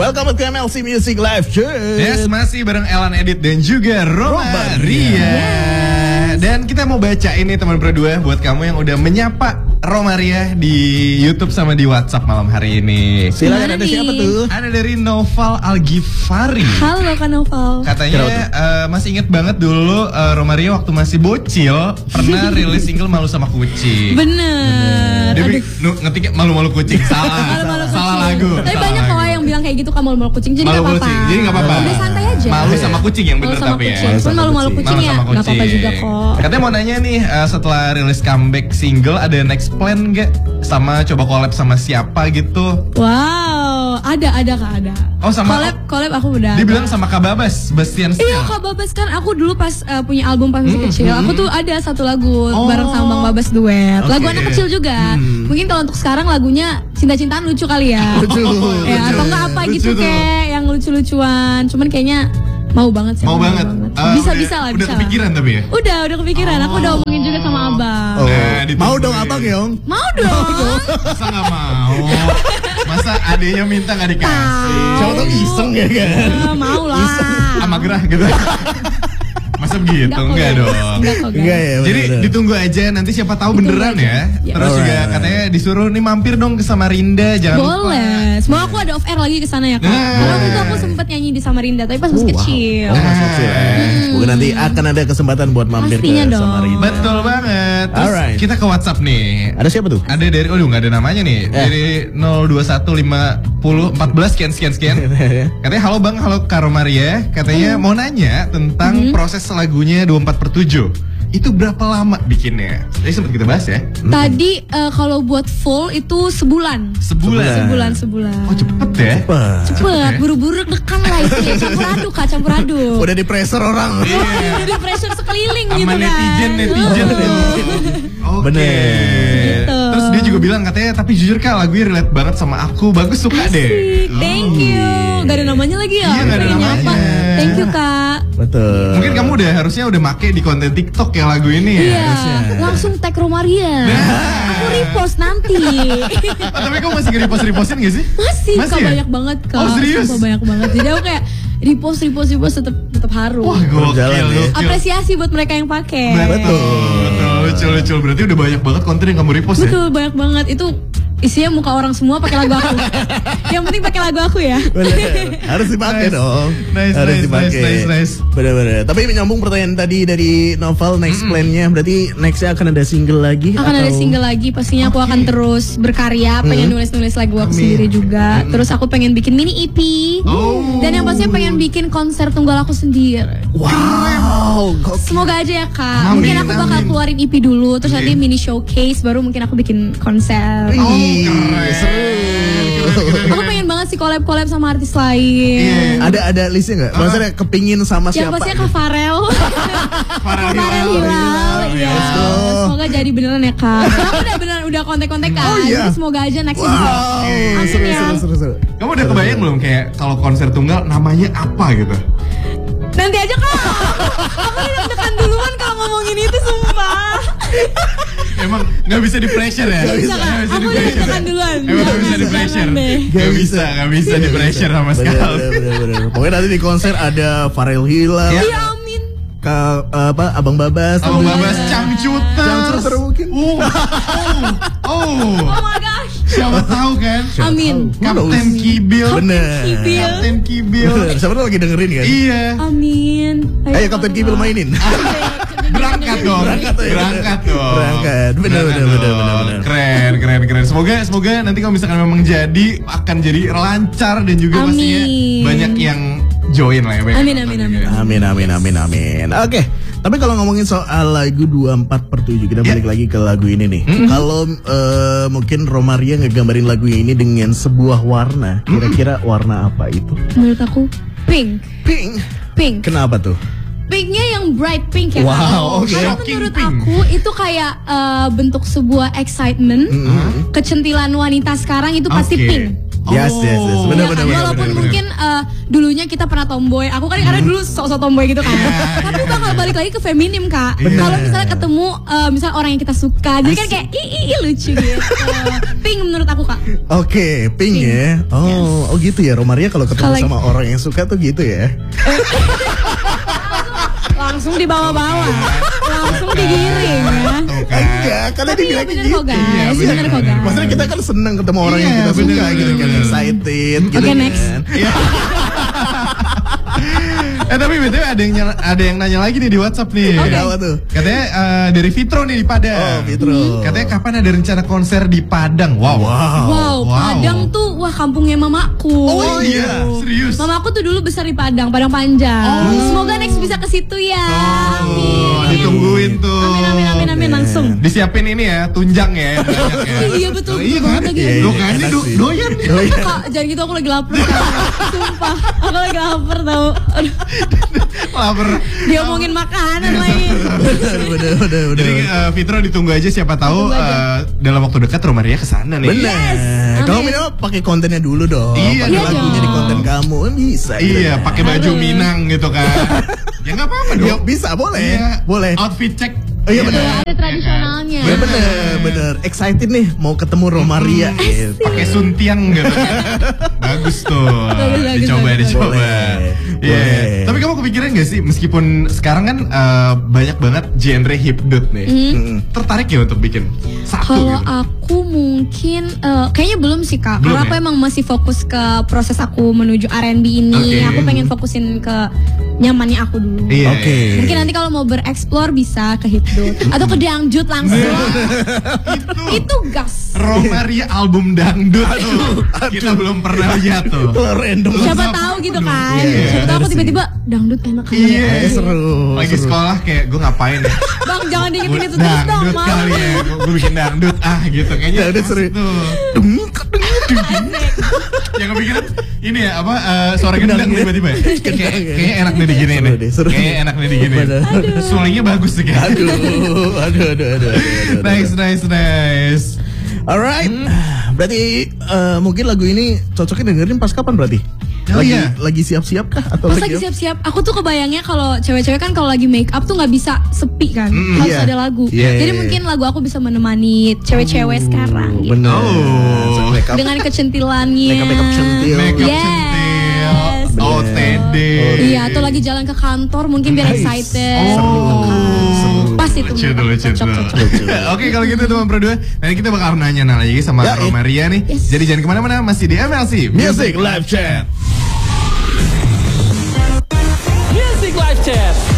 Welcome to MLC Music Live, cuy. Yes, masih bareng Elan Edit dan juga Roma Ria. Yes. Dan kita mau baca ini teman berdua buat kamu yang udah menyapa Roma Ria di YouTube sama di WhatsApp malam hari ini. Silakan, ada siapa tuh? Ada dari Noval Algifari. Halo Kak Noval. Katanya masih inget banget dulu Roma Ria waktu masih bocil pernah rilis single Malu Sama Kucing. Bener. Dia ngetiknya malu-malu kucing. Salah lagu. Tapi banyak kok yang bilang kayak gitu, Kak, malu-malu kucing. Jadi gak apa-apa. Jadi gak apa-apa. Udah santai aja. Malu sama kucing yang bener tapi ya. Pun malu-malu kucing ya gak apa-apa juga kok. Katanya mau nanya nih, setelah rilis comeback single ada next plan gak? Sama coba collab sama siapa gitu? Wow, ada Kak, ada. Oh, sama collab aku udah. Dia bilang sama Kak Babas, Bastian Steel. Iya, Kak Babas kan aku dulu pas punya album pas masih kecil, aku tuh ada satu lagu bareng sama Bang Babas duet. Lagu anak kecil juga. Mungkin kalau untuk sekarang lagunya cinta-cintaan lucu kali ya. Ya, atau enggak apa gitu kayak yang lucu-lucuan. Cuman kayaknya mau banget sih. Mau banget. Bisa lah. Udah kepikiran tapi ya? Udah kepikiran. Aku udah omongin juga sama Abang. Mau dong abang Yong? Mau dong. Masa gak mau? Masa adenya minta gak dikasih? Coba tuh iseng ya kan? Mau lah. Sama gerah gitu. Masa begitu? Enggak dong. Enggak ya. Jadi ditunggu aja, nanti siapa tahu beneran ya. Terus juga katanya disuruh nih mampir dong ke Samarinda, jangan lupa. Boleh. Semoga aku ada off air lagi ke sana ya, Kak. Karena waktu itu aku sempet nyanyi di Samarinda, tapi pas masih kecil. Masih kecil. Mungkin nanti akan ada kesempatan buat mampir Pastinya ke dong. Samarinda. Betul banget. Terus kita ke WhatsApp nih. Ada siapa tuh? Ada dari, nggak ada namanya nih. Dari 0215014 sekian. Katanya halo Bang, halo Karo Maria. Katanya mau nanya tentang proses lagunya 24/7. Itu berapa lama bikinnya? Tadi sempat kita bahas ya. Tadi kalau buat full itu sebulan. Sebulan. Oh cepet ya? Cepet, buru-buru dekan lah itu ya. Campur aduk. Udah di pressure orang. Udah di pressure sekeliling gitu kan. Netizen. Oke. Bener. Gitu. Terus dia juga bilang katanya, tapi jujur Kak lagunya relate banget sama aku. Bagus, suka deh. Thank you. Gak ada namanya lagi ya? Iya, gak ada namanya. Thank you Kak. Betul. Mungkin kamu harusnya udah make di konten TikTok ya lagu ini ya. Iya, langsung tag Romaria. Aku repost nanti. Tapi kamu masih nge-repost-repostin gak sih? Masih Kak, ya? banyak banget Kak. Oh serius? Banyak banget. Jadi aku kayak repost tetap harus. Wah gokil. Apresiasi buat mereka yang pakai. Betul. Lucu. Berarti udah banyak banget konten yang kamu repost ya? Betul, banyak banget. Itu isinya muka orang semua pakai lagu aku. Yang penting pakai lagu aku ya. Bener. Harus dipakai dong. Nice. Bener. Tapi menyambung pertanyaan tadi dari Novel, next plan-nya berarti nextnya akan ada single lagi? Ada single lagi. Pastinya aku akan terus berkarya. Pengen nulis lagu aku sendiri juga. Terus aku pengen bikin mini EP. Dan yang pastinya pengen bikin konser tunggal aku sendiri. Wow. Semoga aja ya Kak. Mungkin aku bakal keluarin EP dulu. Terus nanti mini showcase. Baru mungkin aku bikin konser. Aku pengen banget sih collab sama artis lain. Ada listnya nggak? Maksudnya kepingin sama Yang siapa? pastinya Kak Farel. Farel Hilal. Iya. Semoga jadi beneran ya Kak. Aku udah kontak-kontak kan. Semoga aja next Seru. Kamu udah kebayang belum kayak kalau konser tunggal namanya apa gitu? Nanti aja Kak. Aku udah deg-degan duluan kalau ngomongin itu sumpah. Emang gak bisa di pressure ya? Gak bisa Kak. Aku udah deg-degan duluan. Emang gak bisa di pressure? Gak bisa di pressure sama sekali. Bener. Pokoknya nanti di konser ada Farel Hilal. Iya amin. Abang Babas. Cangcuter mungkin. Oh my gosh. Siapa tahu kan? Amin. Kapten Kibil. Bener. Kapten Kibil. Siapa tahu lagi dengerin kan? Iya. Amin. Ayo Kapten Kibil mainin. Berangkat dong. Bener. Keren. Semoga nanti kalau misalkan memang jadi akan jadi lancar dan juga pastinya banyak yang join lah ya. Amin. Oke. Tapi kalau ngomongin soal lagu 24/7, kita balik lagi ke lagu ini nih. Kalau mungkin Romaria ngegambarin lagu ini dengan sebuah warna, kira-kira warna apa itu? Menurut aku pink. Kenapa tuh? Pinknya yang bright pink ya. Wow, oke. Karena menurut aku itu kayak bentuk sebuah excitement, kecentilan wanita sekarang itu pasti pink. Yes. Benar. Walaupun mungkin dulunya kita pernah tomboy. Aku kan karena dulu sok-sok tomboy gitu kan. Tapi bakal balik lagi ke feminim, Kak. Kalau misalnya ketemu misalnya orang yang kita suka, jadi kan kayak lucu gitu. Pink menurut aku, Kak. Oke, pink ya. Oh gitu ya. Romaria kalau ketemu sama orang yang suka tuh gitu ya. Langsung dibawa-bawa, langsung digiring ya. Enggak, karena Tapi dia bener gitu. kok guys, bener kok guys. Maksudnya kita kan senang ketemu orang yang kita suka gitu kan, excited gitu. Oke, next. Tapi betul ada yang nanya lagi nih di WhatsApp nih. Apa tuh? Katanya dari Fitro nih di Padang. Fitro. Katanya kapan ada rencana konser di Padang? Wow, Padang tuh kampungnya mamaku. Oh iya, serius. Mamaku tuh dulu besar di Padang Panjang. Semoga next bisa ke situ ya. Amin. Ditungguin tuh. Amin langsung. Disiapin ini ya, tunjang ya. Iya betul. Iya kan? Lo kayaknya doyan. Kak, jangan gitu, aku lagi lapar. Sumpah, aku lagi lapar tau. Lapar. Dia omongin makanan lagi. Udah. Jadi Fitro ditunggu aja, siapa tahu dalam waktu dekat Romaria kesana nih. Benar. Kamu minimal pakai kontennya dulu dong. Iya, pakai lagunya di konten kamu bisa. Iya, pakai baju Minang gitu kan. Ya nggak apa-apa dong. Ya, bisa, boleh. Iya. Boleh. Outfit check. Oh iya benar. Ada tradisionalnya. Ya bener. Excited nih mau ketemu Romaria. Gitu. Pakai suntiang gitu kan. Bagus tuh. Dicoba. Boleh. Iya. Tapi kamu kepikiran gak sih, meskipun sekarang kan banyak banget genre hipdot nih. Tertarik ya untuk bikin satu Kalau gitu? aku mungkin kayaknya belum sih, Kak. Belum Karena aku ya? emang masih fokus ke proses aku menuju R&B ini. Oke. Aku pengen fokusin ke nyamannya aku dulu. Iya. Oke. Mungkin nanti kalau mau bereksplor bisa ke hipdot atau ke dangdut langsung. Itu gas. Romaria album dangdut tuh. Kita belum pernah lihat tuh. Random. Siapa tahu gitu kan. Iya, Siapa tahu aku bener tiba-tiba dangdut enak kali Iya, ya. seru. Lagi sekolah kayak gue ngapain ya? Bang, jangan diingetin itu terus dong, Dangdut Mam. kali ya. Gue bikin dangdut gitu. Kayaknya Dangdut seru. tuh. Yang kepikiran ini ya apa suara gendang tiba-tiba ya? Kayaknya enak nih digini nih. Kayaknya enak nih digini. Sulingnya bagus sih kayak. Aduh. Nice. Alright. Berarti mungkin lagu ini cocoknya dengerin pas kapan berarti? Oh iya. Lagi siap-siap kah atau Pas lagi siap-siap, aku tuh kebayangnya kalau cewek-cewek kan kalau lagi make up tuh nggak bisa sepi kan, harus iya. ada lagu. Iya, Jadi iya. mungkin lagu aku bisa menemani cewek-cewek sekarang gitu. Bener. Oh. Make up. Dengan kecentilannya. Make up centil. Make up Yes. centil. OTD. Iya, atau lagi jalan ke kantor mungkin biar excited. Pas itu. Lucu tuh. Oke, kalau gitu teman berdua, nanti kita bakal nanya lagi sama Ya, Romaria nih. Yes. Jadi jangan kemana-mana, masih di MLC Music Live Chat. Music Live Chat.